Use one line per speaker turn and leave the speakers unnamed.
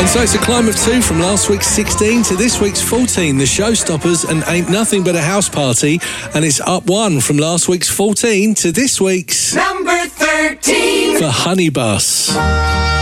And so it's a climb of 2 from last week's 16 to this week's 14. The Showstoppers and Ain't Nothing But a House Party. And it's up 1 from last week's 14 to this week's
number 13
for Honey Bus.